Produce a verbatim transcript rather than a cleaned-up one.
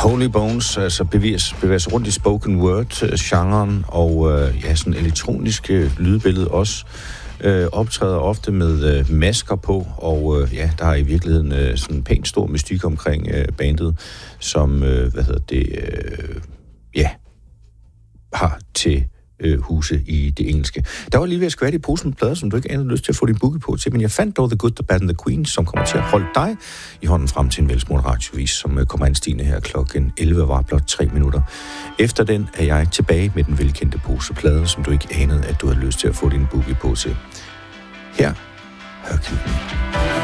Holy Bones, altså bevæger, bevæger sig rundt i spoken word-genren, og øh, ja, sådan elektroniske lydbillede også. Øh, optræder ofte med øh, masker på, og øh, ja, der er i virkeligheden øh, sådan en pænt stor mystik omkring øh, bandet, som, øh, hvad hedder det, øh, ja, har til øh, huse i det engelske. Der var lige ved at skvætte i posen med plader, som du ikke anede lyst til at få din boogie på til, men jeg fandt dog The Good, The Bad and The Queen, som kommer til at holde dig i hånden frem til en velsmurt radiovis, som øh, kommer anstigende her klokken elleve, var blot tre minutter. Efter den er jeg tilbage med den velkendte pose plader, som du ikke anede, at du havde lyst til at få din boogie på til. Her, Hercules.